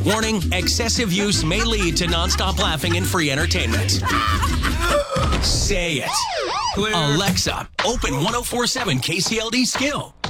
Warning, excessive use may lead to nonstop laughing and free entertainment. Say it. Alexa, open 1047 KCLD Skill.